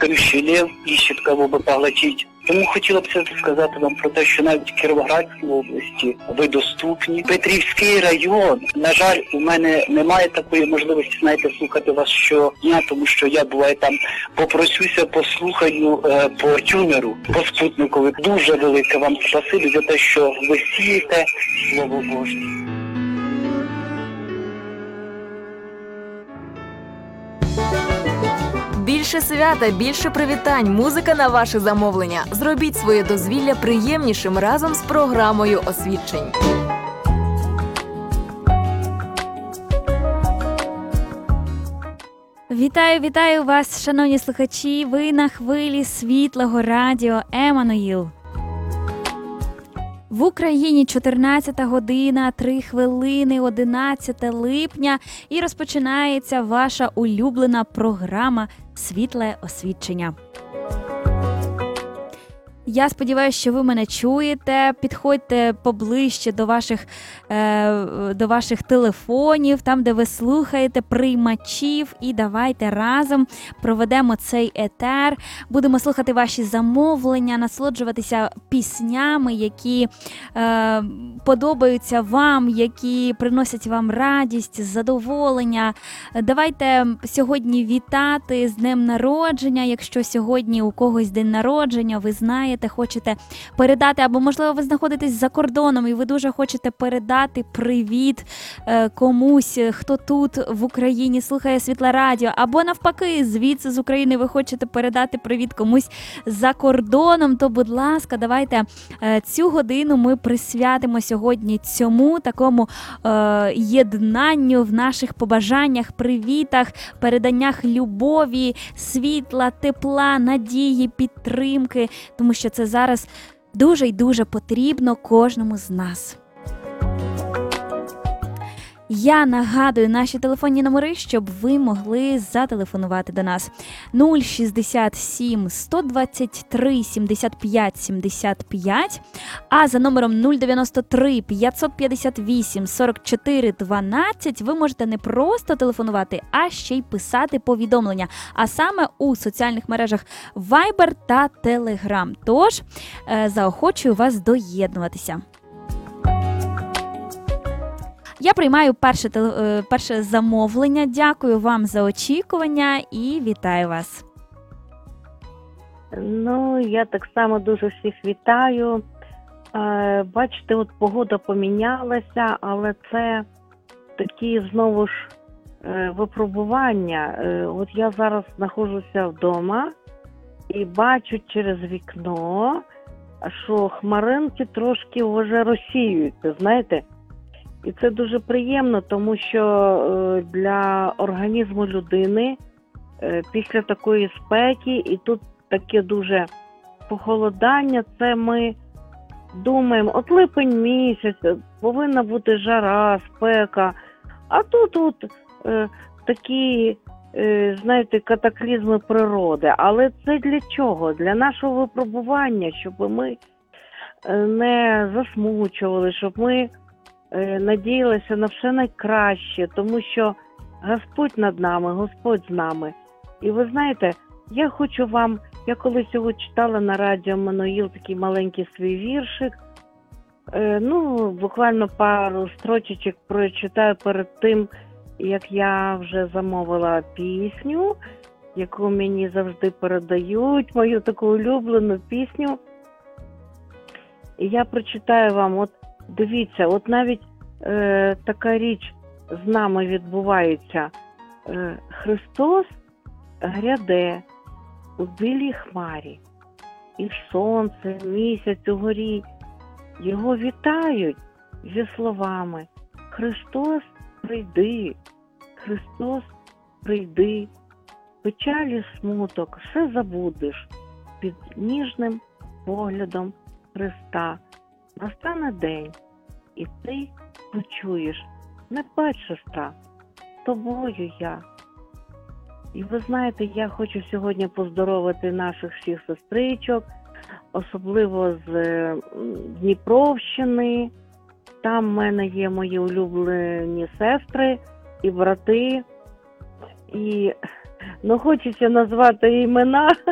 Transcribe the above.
колючий лев ищет кого би поглотить. Тому хотіла б це сказати вам про те, що навіть в Кіровоградській області ви доступні. Петрівський район, на жаль, у мене немає такої можливості, знаєте, слухати вас щодня, тому що я буває там попросюся, послухаю по тюнеру, по спутникові. Дуже велике вам спасибі за те, що ви сієте Слово Боже. Більше свята, більше привітань, музика на ваше замовлення. Зробіть своє дозвілля приємнішим разом з програмою освідчень. Вітаю вас, шановні слухачі! Ви на хвилі світлого радіо Еммануїл. В Україні 14 година, 3 хвилини, 11 липня і розпочинається ваша улюблена програма «Світле освідчення». Я сподіваюся, що ви мене чуєте. Підходьте поближче до ваших телефонів, там, де ви слухаєте приймачів, і давайте разом проведемо цей етер. Будемо слухати ваші замовлення, насолоджуватися піснями, які подобаються вам, які приносять вам радість, задоволення. Давайте сьогодні вітати з днем народження. Якщо сьогодні у когось день народження, ви знаєте, хочете передати, або, можливо, ви знаходитесь за кордоном і ви дуже хочете передати привіт комусь, хто тут в Україні слухає Світле радіо, або навпаки, звідси з України ви хочете передати привіт комусь за кордоном, то, будь ласка, давайте цю годину ми присвятимо сьогодні цьому такому єднанню в наших побажаннях, привітах, переданнях любові, світла, тепла, надії, підтримки, тому що це зараз дуже і дуже потрібно кожному з нас. Я нагадую наші телефонні номери, щоб ви могли зателефонувати до нас. 067 123 75 75, а за номером 093 558 44 12 ви можете не просто телефонувати, а ще й писати повідомлення, а саме у соціальних мережах Viber та Telegram. Тож, заохочую вас доєднуватися. Я приймаю перше замовлення. Дякую вам за очікування і вітаю вас. Ну, я так само дуже всіх вітаю. Бачите, от погода помінялася, але це такі знову ж випробування. От я зараз знаходжуся вдома і бачу через вікно, що хмаринки трошки вже розсіюються, знаєте. І це дуже приємно, тому що для організму людини після такої спеки, і тут таке дуже похолодання, це ми думаємо, от липень місяць, повинна бути жара, спека, а тут такі, знаєте, катаклізми природи. Але це для чого? Для нашого випробування, щоб ми не засмучували, щоб ми надіялися на все найкраще, тому що Господь над нами, Господь з нами. І ви знаєте, я хочу вам, я колись його читала на радіо Еммануїл, такий маленький свій віршик, буквально пару строчечок прочитаю перед тим, як я вже замовила пісню, яку мені завжди передають, мою таку улюблену пісню. І я прочитаю вам, от дивіться, от навіть така річ з нами відбувається. Христос гряде у білій хмарі, і сонце, місяць угорі. Його вітають зі словами: Христос, прийди, Христос, прийди. Печалі, смуток, все забудеш під ніжним поглядом Христа. Настане день, і ти почуєш: не плач, сестра, з тобою я. І ви знаєте, я хочу сьогодні поздоровити наших всіх сестричок, особливо з Дніпровщини. Там в мене є мої улюблені сестри і брати. І хочеться назвати імена,